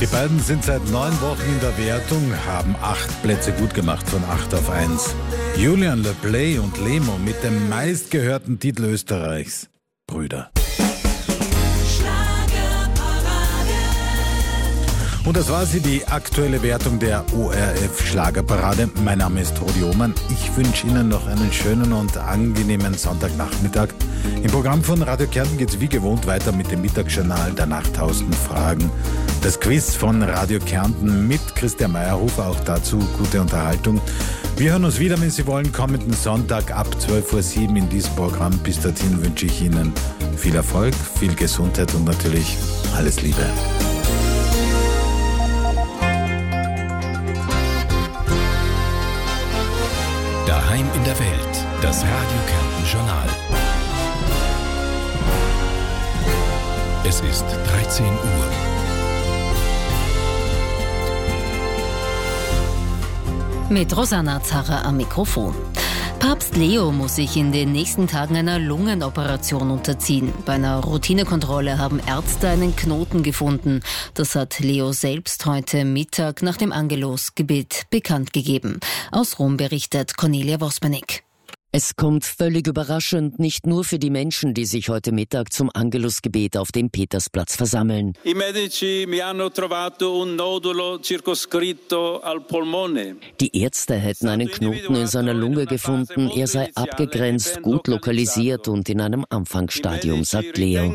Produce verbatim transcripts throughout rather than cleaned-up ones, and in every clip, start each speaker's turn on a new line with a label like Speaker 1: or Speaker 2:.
Speaker 1: Die beiden sind seit neun Wochen in der Wertung, haben acht Plätze gut gemacht von acht auf eins. Julian Le Play und Lemo mit dem meistgehörten Titel Österreichs. Brüder. Und das war sie, die aktuelle Wertung der O R F Schlagerparade. Mein Name ist Rudi Ohmann. Ich wünsche Ihnen noch einen schönen und angenehmen Sonntagnachmittag. Im Programm von Radio Kärnten geht es wie gewohnt weiter mit dem Mittagsjournal, danach tausend Fragen. Das Quiz von Radio Kärnten mit Christian Meyerhofer, auch dazu gute Unterhaltung. Wir hören uns wieder, wenn Sie wollen, kommenden Sonntag ab zwölf Uhr sieben in diesem Programm. Bis dorthin wünsche ich Ihnen viel Erfolg, viel Gesundheit und natürlich alles Liebe.
Speaker 2: Daheim in der Welt, das Radio Kärnten Journal. Es ist dreizehn Uhr.
Speaker 3: Mit Rosanna Zarra am Mikrofon. Papst Leo muss sich in den nächsten Tagen einer Lungenoperation unterziehen. Bei einer Routinekontrolle haben Ärzte einen Knoten gefunden. Das hat Leo selbst heute Mittag nach dem Angelusgebet bekannt gegeben. Aus Rom berichtet Cornelia Wospenig.
Speaker 4: Es kommt völlig überraschend, nicht nur für die Menschen, die sich heute Mittag zum Angelusgebet auf dem Petersplatz versammeln.
Speaker 5: I medici mi hanno trovato un nodulo circoscritto al polmone.
Speaker 4: Die Ärzte hätten einen Knoten in seiner Lunge gefunden. Er sei abgegrenzt, gut lokalisiert und in einem Anfangsstadium, sagt Leo.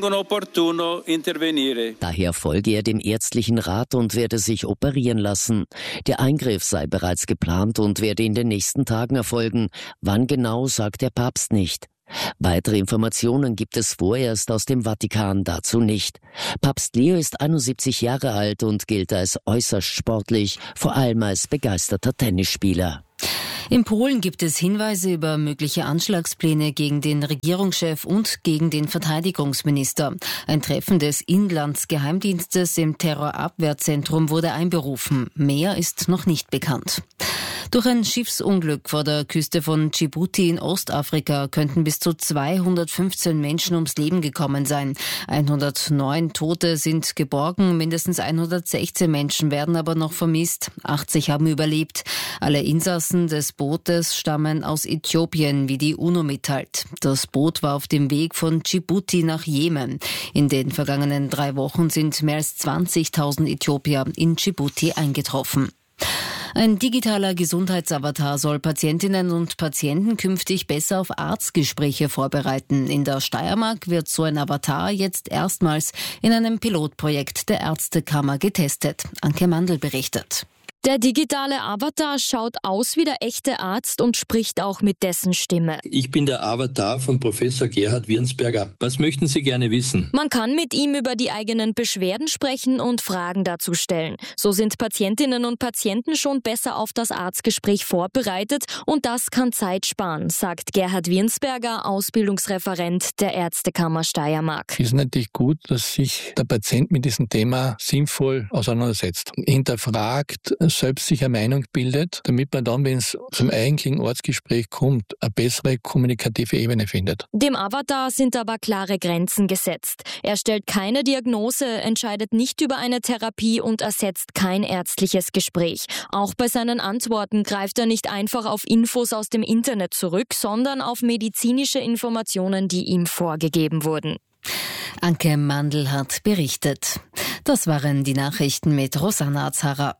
Speaker 4: Daher folge er dem ärztlichen Rat und werde sich operieren lassen. Der Eingriff sei bereits geplant und werde in den nächsten Tagen erfolgen. Wann genau, sagt der Papst nicht. Weitere Informationen gibt es vorerst aus dem Vatikan dazu nicht. Papst Leo ist einundsiebzig Jahre alt und gilt als äußerst sportlich, vor allem als begeisterter Tennisspieler.
Speaker 3: In Polen gibt es Hinweise über mögliche Anschlagspläne gegen den Regierungschef und gegen den Verteidigungsminister. Ein Treffen des Inlandsgeheimdienstes im Terrorabwehrzentrum wurde einberufen. Mehr ist noch nicht bekannt. Durch ein Schiffsunglück vor der Küste von Djibouti in Ostafrika könnten bis zu zweihundertfünfzehn Menschen ums Leben gekommen sein. hundertneun Tote sind geborgen, mindestens hundertsechzehn Menschen werden aber noch vermisst. achtzig haben überlebt. Alle Insassen des Bootes stammen aus Äthiopien, wie die UNO mitteilt. Das Boot war auf dem Weg von Djibouti nach Jemen. In den vergangenen drei Wochen sind mehr als zwanzigtausend Äthiopier in Djibouti eingetroffen. Ein digitaler Gesundheitsavatar soll Patientinnen und Patienten künftig besser auf Arztgespräche vorbereiten. In der Steiermark wird so ein Avatar jetzt erstmals in einem Pilotprojekt der Ärztekammer getestet. Anke Mandl berichtet.
Speaker 6: Der digitale Avatar schaut aus wie der echte Arzt und spricht auch mit dessen Stimme.
Speaker 7: Ich bin der Avatar von Professor Gerhard Wirnsberger. Was möchten Sie gerne wissen?
Speaker 6: Man kann mit ihm über die eigenen Beschwerden sprechen und Fragen dazu stellen. So sind Patientinnen und Patienten schon besser auf das Arztgespräch vorbereitet und das kann Zeit sparen, sagt Gerhard Wirnsberger, Ausbildungsreferent der Ärztekammer Steiermark.
Speaker 8: Es ist natürlich gut, dass sich der Patient mit diesem Thema sinnvoll auseinandersetzt, hinterfragt, selbst sich eine Meinung bildet, damit man dann, wenn es zum eigentlichen Arztgespräch kommt, eine bessere kommunikative Ebene findet.
Speaker 6: Dem Avatar sind aber klare Grenzen gesetzt. Er stellt keine Diagnose, entscheidet nicht über eine Therapie und ersetzt kein ärztliches Gespräch. Auch bei seinen Antworten greift er nicht einfach auf Infos aus dem Internet zurück, sondern auf medizinische Informationen, die ihm vorgegeben wurden.
Speaker 3: Anke Mandl hat berichtet. Das waren die Nachrichten mit Rosanna Zarra.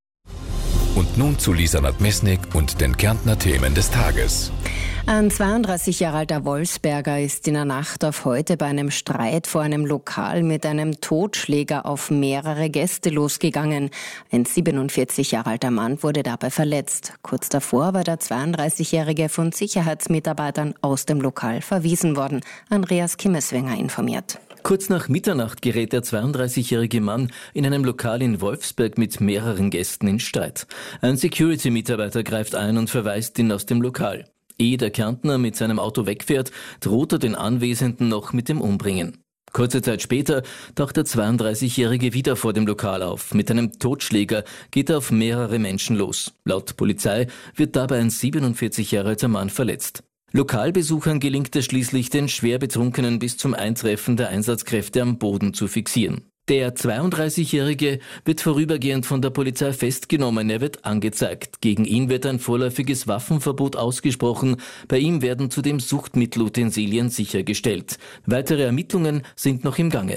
Speaker 2: Und nun zu Lisa Nadmesnik und den Kärntner Themen des Tages.
Speaker 9: Ein zweiunddreißig Jahre alter Wolfsberger ist in der Nacht auf heute bei einem Streit vor einem Lokal mit einem Totschläger auf mehrere Gäste losgegangen. Ein siebenundvierzig Jahre alter Mann wurde dabei verletzt. Kurz davor war der zweiunddreißigjährige von Sicherheitsmitarbeitern aus dem Lokal verwiesen worden. Andreas Kimmeswenger informiert.
Speaker 10: Kurz nach Mitternacht gerät der zweiunddreißigjährige Mann in einem Lokal in Wolfsberg mit mehreren Gästen in Streit. Ein Security-Mitarbeiter greift ein und verweist ihn aus dem Lokal. Ehe der Kärntner mit seinem Auto wegfährt, droht er den Anwesenden noch mit dem Umbringen. Kurze Zeit später taucht der zweiunddreißigjährige wieder vor dem Lokal auf. Mit einem Totschläger geht er auf mehrere Menschen los. Laut Polizei wird dabei ein siebenundvierzig Jahre alter Mann verletzt. Lokalbesuchern gelingt es schließlich, den schwer Betrunkenen bis zum Eintreffen der Einsatzkräfte am Boden zu fixieren. Der zweiunddreißigjährige wird vorübergehend von der Polizei festgenommen. Er wird angezeigt. Gegen ihn wird ein vorläufiges Waffenverbot ausgesprochen. Bei ihm werden zudem Suchtmittelutensilien sichergestellt. Weitere Ermittlungen sind noch im Gange.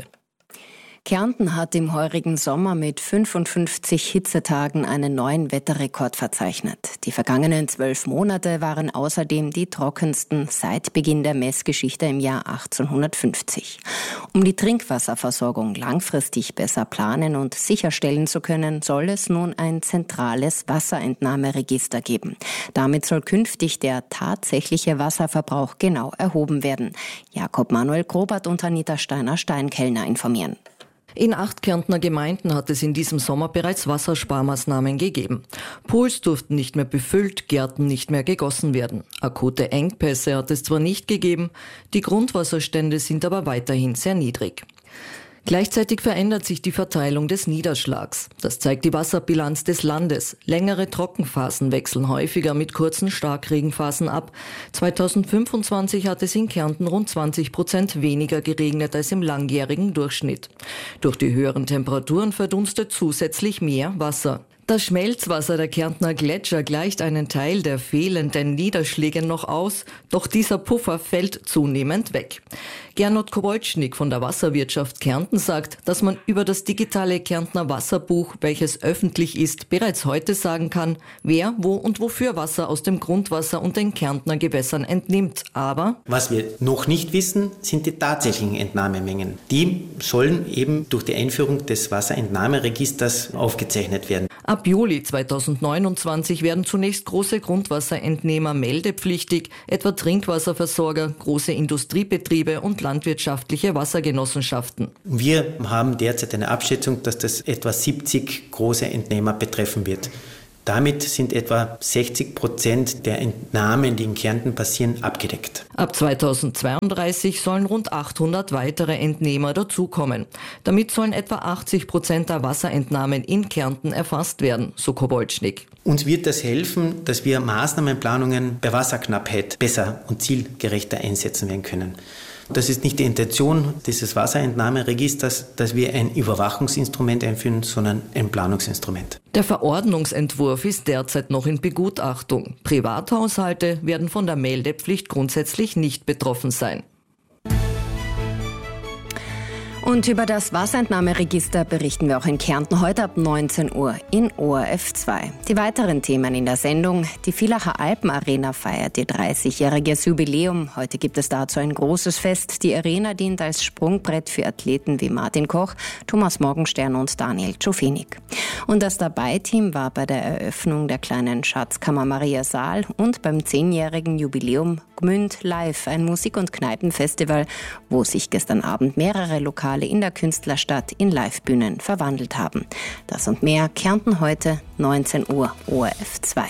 Speaker 9: Kärnten hat im heurigen Sommer mit fünfundfünfzig Hitzetagen einen neuen Wetterrekord verzeichnet. Die vergangenen zwölf Monate waren außerdem die trockensten seit Beginn der Messgeschichte im Jahr achtzehnhundertfünfzig. Um die Trinkwasserversorgung langfristig besser planen und sicherstellen zu können, soll es nun ein zentrales Wasserentnahmeregister geben. Damit soll künftig der tatsächliche Wasserverbrauch genau erhoben werden. Jakob Manuel Grobert und Anita Steiner-Steinkellner informieren.
Speaker 11: In acht Kärntner Gemeinden hat es in diesem Sommer bereits Wassersparmaßnahmen gegeben. Pools durften nicht mehr befüllt, Gärten nicht mehr gegossen werden. Akute Engpässe hat es zwar nicht gegeben, die Grundwasserstände sind aber weiterhin sehr niedrig. Gleichzeitig verändert sich die Verteilung des Niederschlags. Das zeigt die Wasserbilanz des Landes. Längere Trockenphasen wechseln häufiger mit kurzen Starkregenphasen ab. zweitausendfünfundzwanzig hat es in Kärnten rund zwanzig Prozent weniger geregnet als im langjährigen Durchschnitt. Durch die höheren Temperaturen verdunstet zusätzlich mehr Wasser. Das Schmelzwasser der Kärntner Gletscher gleicht einen Teil der fehlenden Niederschläge noch aus, doch dieser Puffer fällt zunehmend weg. Gernot Kowalcznik von der Wasserwirtschaft Kärnten sagt, dass man über das digitale Kärntner Wasserbuch, welches öffentlich ist, bereits heute sagen kann, wer, wo und wofür Wasser aus dem Grundwasser und den Kärntner Gewässern entnimmt. Aber
Speaker 12: was wir noch nicht wissen, sind die tatsächlichen Entnahmemengen. Die sollen eben durch die Einführung des Wasserentnahmeregisters aufgezeichnet werden.
Speaker 11: Ab Juli zweitausendneunundzwanzig werden zunächst große Grundwasserentnehmer meldepflichtig, etwa Trinkwasserversorger, große Industriebetriebe und landwirtschaftliche Wassergenossenschaften.
Speaker 12: Wir haben derzeit eine Abschätzung, dass das etwa siebzig große Entnehmer betreffen wird. Damit sind etwa sechzig Prozent der Entnahmen, die in Kärnten passieren, abgedeckt.
Speaker 11: Ab zweitausendzweiunddreißig sollen rund achthundert weitere Entnehmer dazukommen. Damit sollen etwa achtzig Prozent der Wasserentnahmen in Kärnten erfasst werden, so Kowalcznik.
Speaker 12: Uns wird das helfen, dass wir Maßnahmenplanungen bei Wasserknappheit besser und zielgerechter einsetzen werden können. Das ist nicht die Intention dieses Wasserentnahmeregisters, dass wir ein Überwachungsinstrument einführen, sondern ein Planungsinstrument.
Speaker 11: Der Verordnungsentwurf ist derzeit noch in Begutachtung. Privathaushalte werden von der Meldepflicht grundsätzlich nicht betroffen sein.
Speaker 9: Und über das Wasserentnahmeregister berichten wir auch in Kärnten heute ab neunzehn Uhr in O R F zwei. Die weiteren Themen in der Sendung: Die Villacher Alpenarena feiert ihr dreißigjähriges Jubiläum. Heute gibt es dazu ein großes Fest. Die Arena dient als Sprungbrett für Athleten wie Martin Koch, Thomas Morgenstern und Daniel Czofenik. Und das Dabei-Team war bei der Eröffnung der kleinen Schatzkammer Maria Saal und beim zehnjährigen Jubiläum Gmünd Live, ein Musik- und Kneipenfestival, wo sich gestern Abend mehrere Lokale in der Künstlerstadt in Livebühnen verwandelt haben. Das und mehr Kärnten heute, neunzehn Uhr, O R F zwei.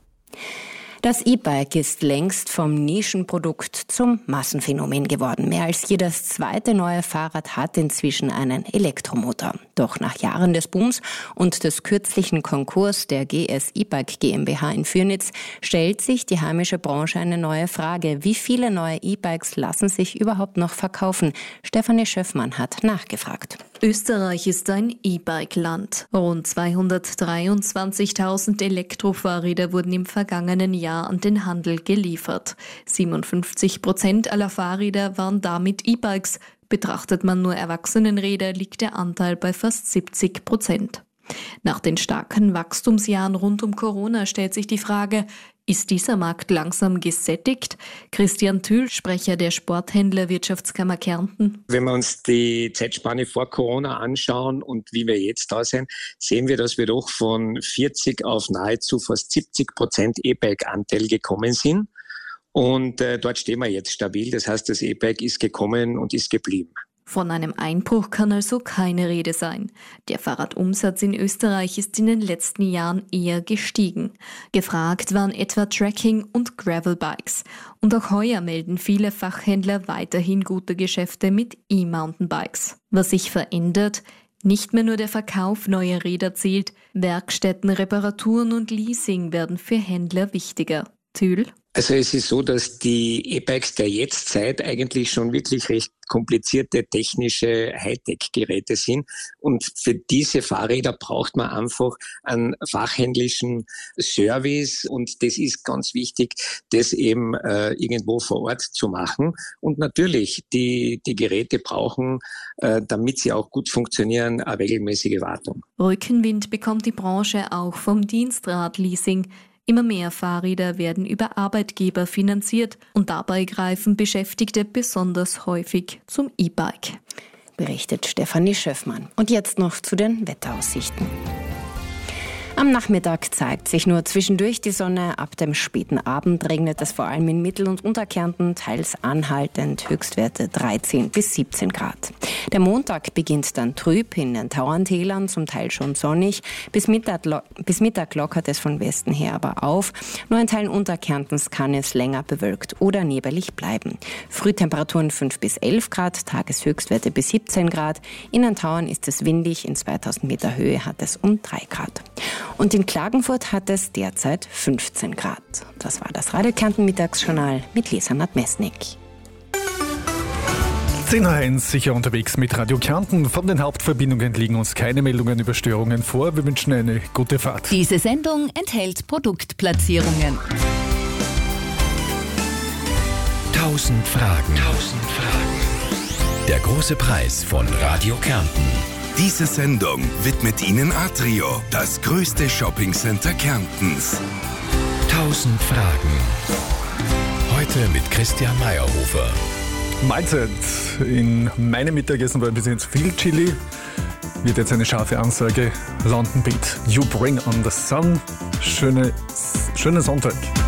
Speaker 9: Das E-Bike ist längst vom Nischenprodukt zum Massenphänomen geworden. Mehr als jedes zweite neue Fahrrad hat inzwischen einen Elektromotor. Doch nach Jahren des Booms und des kürzlichen Konkurs der G S E-Bike GmbH in Fürnitz stellt sich die heimische Branche eine neue Frage. Wie viele neue E-Bikes lassen sich überhaupt noch verkaufen? Stefanie Schöffmann hat nachgefragt.
Speaker 13: Österreich ist ein E-Bike-Land. Rund zweihundertdreiundzwanzigtausend Elektrofahrräder wurden im vergangenen Jahr an den Handel geliefert. siebenundfünfzig Prozent aller Fahrräder waren damit E-Bikes. Betrachtet man nur Erwachsenenräder, liegt der Anteil bei fast siebzig Prozent. Nach den starken Wachstumsjahren rund um Corona stellt sich die Frage, ist dieser Markt langsam gesättigt? Christian Thül, Sprecher der Sporthändler Wirtschaftskammer Kärnten.
Speaker 14: Wenn wir uns die Zeitspanne vor Corona anschauen und wie wir jetzt da sind, sehen wir, dass wir doch von vierzig auf nahezu fast siebzig Prozent E-Bike-Anteil gekommen sind. Und äh, dort stehen wir jetzt stabil. Das heißt, das E-Bike ist gekommen und ist geblieben.
Speaker 13: Von einem Einbruch kann also keine Rede sein. Der Fahrradumsatz in Österreich ist in den letzten Jahren eher gestiegen. Gefragt waren etwa Trekking- und Gravelbikes. Und auch heuer melden viele Fachhändler weiterhin gute Geschäfte mit E-Mountainbikes. Was sich verändert: Nicht mehr nur der Verkauf neuer Räder zählt, Werkstätten, Reparaturen und Leasing werden für Händler wichtiger. Thül.
Speaker 14: Also es ist so, dass die E-Bikes der Jetztzeit eigentlich schon wirklich recht komplizierte technische Hightech-Geräte sind. Und für diese Fahrräder braucht man einfach einen fachhändlischen Service. Und das ist ganz wichtig, das eben äh, irgendwo vor Ort zu machen. Und natürlich, die, die Geräte brauchen, äh, damit sie auch gut funktionieren, eine regelmäßige Wartung.
Speaker 13: Rückenwind bekommt die Branche auch vom Dienstradleasing. Immer mehr Fahrräder werden über Arbeitgeber finanziert und dabei greifen Beschäftigte besonders häufig zum E-Bike.
Speaker 9: Berichtet Stefanie Schöffmann. Und jetzt noch zu den Wetteraussichten. Am Nachmittag zeigt sich nur zwischendurch die Sonne. Ab dem späten Abend regnet es vor allem in Mittel- und Unterkärnten, teils anhaltend, Höchstwerte dreizehn bis siebzehn Grad. Der Montag beginnt dann trüb, in den Tauerntälern zum Teil schon sonnig. Bis Mittag, lo- bis Mittag lockert es von Westen her aber auf. Nur in Teilen Unterkärntens kann es länger bewölkt oder nebelig bleiben. Frühtemperaturen fünf bis elf Grad, Tageshöchstwerte bis siebzehn Grad. In den Tauern ist es windig, in zweitausend Meter Höhe hat es um drei Grad. Und in Klagenfurt hat es derzeit fünfzehn Grad. Das war das Radio Kärnten Mittagsjournal mit Lisa Nadmesnik.
Speaker 15: zehn Uhr eins sicher unterwegs mit Radio Kärnten. Von den Hauptverbindungen liegen uns keine Meldungen über Störungen vor. Wir wünschen eine gute Fahrt.
Speaker 16: Diese Sendung enthält Produktplatzierungen.
Speaker 2: Tausend Fragen. Tausend Fragen. Der große Preis von Radio Kärnten.
Speaker 17: Diese Sendung widmet Ihnen Atrio, das größte Shoppingcenter Kärntens.
Speaker 2: Tausend Fragen. Heute mit Christian Meyerhofer.
Speaker 15: Mahlzeit. In meinem Mittagessen war ein bisschen zu viel Chili. Wird jetzt eine scharfe Ansage. London Beat. You bring on the sun. Schöne, schönen Sonntag.